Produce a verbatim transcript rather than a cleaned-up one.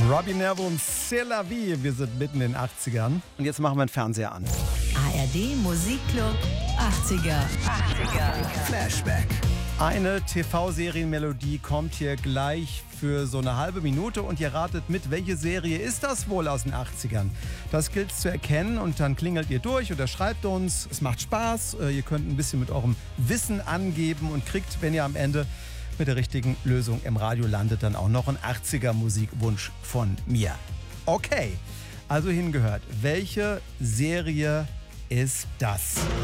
Robbie Nervo und C'est la vie. Wir sind mitten in den achtzigern. Und jetzt machen wir den Fernseher an. A R D Musikclub achtziger. achtziger. Flashback. Eine T V-Serienmelodie kommt hier gleich für so eine halbe Minute und ihr ratet mit, welche Serie ist das wohl aus den achtzigern? Das gilt zu erkennen und dann klingelt ihr durch oder schreibt uns. Es macht Spaß. Ihr könnt ein bisschen mit eurem Wissen angeben und kriegt, wenn ihr am Ende mit der richtigen Lösung im Radio landet, dann auch noch einen achtziger-Musikwunsch von mir. Okay, also hingehört. Welche Serie ist das?